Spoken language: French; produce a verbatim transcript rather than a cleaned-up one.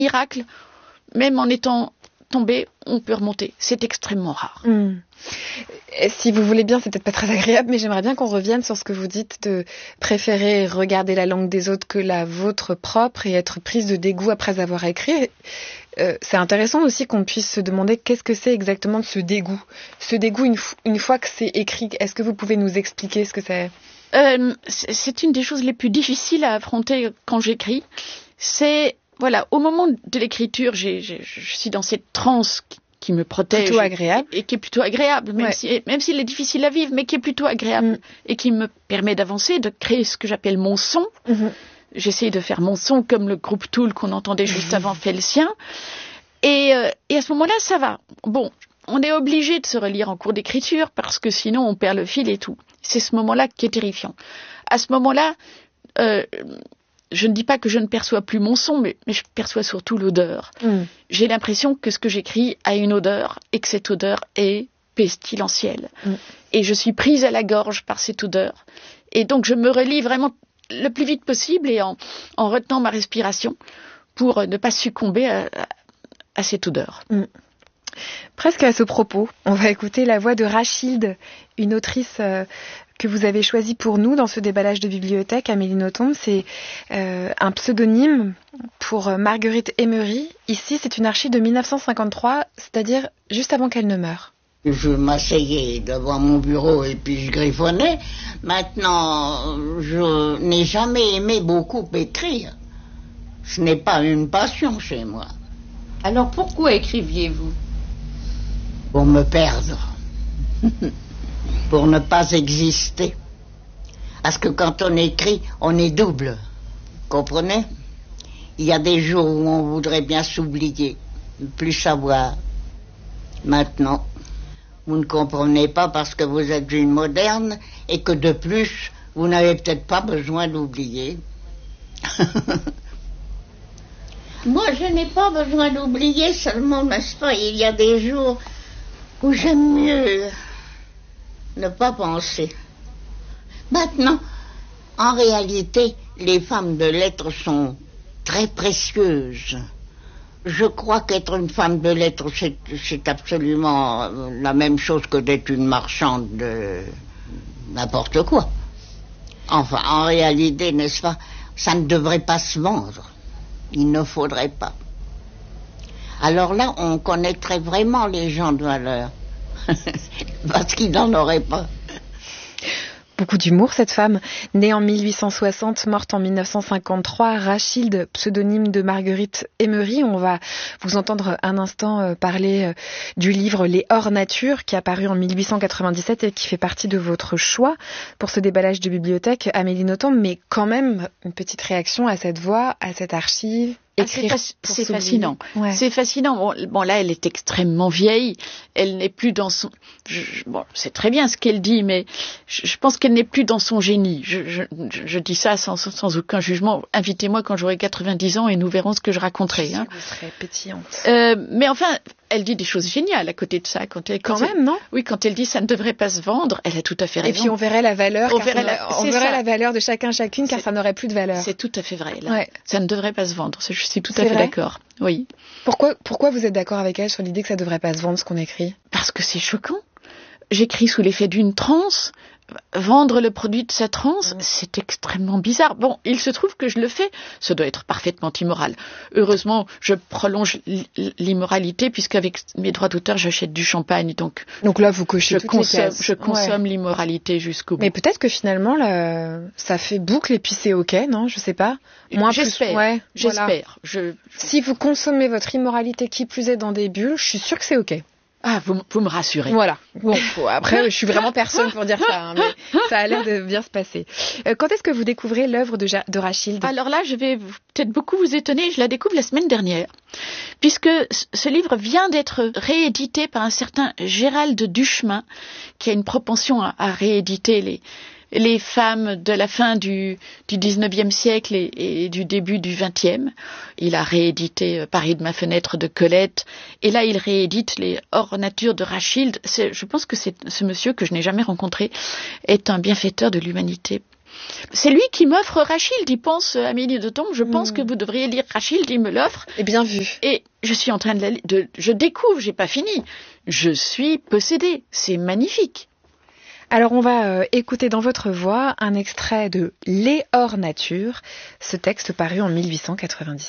miracle, même en étant tombé, on peut remonter. C'est extrêmement rare. Mmh. Si vous voulez bien, c'est peut-être pas très agréable, mais j'aimerais bien qu'on revienne sur ce que vous dites de préférer regarder la langue des autres que la vôtre propre et être prise de dégoût après avoir écrit. Euh, c'est intéressant aussi qu'on puisse se demander qu'est-ce que c'est exactement ce dégoût. Ce dégoût, une, f- une fois que c'est écrit, est-ce que vous pouvez nous expliquer ce que c'est ? Euh, c'est c'est une des choses les plus difficiles à affronter quand j'écris. C'est, voilà, au moment de l'écriture, j'ai, j'ai, je suis dans cette transe qui, qui me protège. Plutôt agréable. Et, et qui est plutôt agréable, même, Ouais. si, même s'il est difficile à vivre, mais qui est plutôt agréable. Mm. Et qui me permet d'avancer, de créer ce que j'appelle mon son. Mmh. J'essaye de faire mon son comme le groupe Tool qu'on entendait juste avant fait le sien. Et, euh, et à ce moment-là, ça va. Bon, on est obligé de se relire en cours d'écriture parce que sinon on perd le fil et tout. C'est ce moment-là qui est terrifiant. À ce moment-là, euh, je ne dis pas que je ne perçois plus mon son, mais, mais je perçois surtout l'odeur. Mmh. J'ai l'impression que ce que j'écris a une odeur et que cette odeur est pestilentielle. Mmh. Et je suis prise à la gorge par cette odeur. Et donc je me relis vraiment le plus vite possible et en, en retenant ma respiration pour ne pas succomber à, à, à cette odeur. Mmh. Presque à ce propos, on va écouter la voix de Rachilde, une autrice euh, que vous avez choisie pour nous dans ce déballage de bibliothèque. Amélie Nothomb, c'est euh, un pseudonyme pour euh, Marguerite Emery. Ici, c'est une archive de mille neuf cent cinquante-trois, c'est-à-dire juste avant qu'elle ne meure. Je m'asseyais devant mon bureau et puis je griffonnais. Maintenant, je n'ai jamais aimé beaucoup écrire. Ce n'est pas une passion chez moi. Alors pourquoi écriviez-vous ? Pour me perdre. Pour ne pas exister. Parce que quand on écrit, on est double. Comprenez ? Il y a des jours où on voudrait bien s'oublier, ne plus savoir. Maintenant, vous ne comprenez pas parce que vous êtes une moderne et que de plus, vous n'avez peut-être pas besoin d'oublier. Moi, je n'ai pas besoin d'oublier, seulement, n'est-ce pas, il y a des jours où j'aime mieux ne pas penser. Maintenant, en réalité, les femmes de lettres sont très précieuses. Je crois qu'être une femme de lettres, c'est, c'est absolument la même chose que d'être une marchande de n'importe quoi. Enfin, en réalité, n'est-ce pas, ça ne devrait pas se vendre. Il ne faudrait pas. Alors là, on connaîtrait vraiment les gens de valeur. Parce qu'ils n'en auraient pas. Beaucoup d'humour, cette femme. Née en mille huit cent soixante, morte en mille neuf cent cinquante-trois, Rachilde, pseudonyme de Marguerite Emery. On va vous entendre un instant parler du livre Les Hors Nature, qui a paru en mille huit cent quatre-vingt-dix-sept et qui fait partie de votre choix pour ce déballage de bibliothèque, Amélie Nothomb. Mais quand même, une petite réaction à cette voix, à cette archive. Ah, c'est, faci- c'est fascinant. Ouais. C'est fascinant. Bon, bon, là, elle est extrêmement vieille. Elle n'est plus dans son. Je, je, bon, c'est très bien ce qu'elle dit, mais je, je pense qu'elle n'est plus dans son génie. Je, je, je dis ça sans, sans aucun jugement. Invitez-moi quand j'aurai quatre-vingt-dix ans et nous verrons ce que je raconterai. Hein. Vous serez pétillante. Euh, mais enfin, elle dit des choses géniales à côté de ça. Quand elle, quand, quand même, elle, non ? Oui, quand elle dit ça ne devrait pas se vendre, elle a tout à fait raison. Et puis on verrait la valeur. On verrait, la, on verrait la valeur de chacun chacune, car c'est, ça n'aurait plus de valeur. C'est tout à fait vrai. Là. Ouais. Ça ne devrait pas se vendre. Je suis tout à c'est fait vrai d'accord. Oui. Pourquoi, pourquoi vous êtes d'accord avec elle sur l'idée que ça ne devrait pas se vendre ce qu'on écrit ? Parce que c'est choquant. J'écris sous l'effet d'une transe. Vendre le produit de sa transe, mmh. c'est extrêmement bizarre. Bon, il se trouve que je le fais. Ça doit être parfaitement immoral. Heureusement, je prolonge l'immoralité puisqu'avec mes droits d'auteur, j'achète du champagne. Donc, donc là, vous cochez je toutes consomme, les cases. Je consomme ouais. l'immoralité jusqu'au bout. Mais peut-être que finalement, là, ça fait boucle et puis c'est OK, non ? Je sais pas. Moins j'espère. Plus, ouais, j'espère. Voilà. Je... Si vous consommez votre immoralité qui plus est dans des bulles, je suis sûre que c'est OK. Ah, vous, vous me rassurez. Voilà. Bon, après, je suis vraiment personne pour dire ça, hein, mais ça a l'air de bien se passer. Euh, quand est-ce que vous découvrez l'œuvre de, ja- de Rachilde ? Alors là, je vais peut-être beaucoup vous étonner. Je la découvre la semaine dernière, puisque ce livre vient d'être réédité par un certain Gérald Duchemin, qui a une propension à, à rééditer les les femmes de la fin du, du dix-neuvième siècle et, et du début du vingtième. Il a réédité Paris de ma fenêtre de Colette, et là il réédite les Hors Nature de Rachilde. C'est, je pense que c'est, ce monsieur, que je n'ai jamais rencontré, est un bienfaiteur de l'humanité. C'est lui qui m'offre Rachilde, il pense, Amélie de Tombe, je pense Mm. que vous devriez lire Rachilde, il me l'offre. Et bien vu. Et je suis en train de la li- de, je découvre, j'ai pas fini. Je suis possédée, c'est magnifique. Alors on va euh, écouter dans votre voix un extrait de Les hors nature, ce texte paru en mille huit cent quatre-vingt-dix-sept.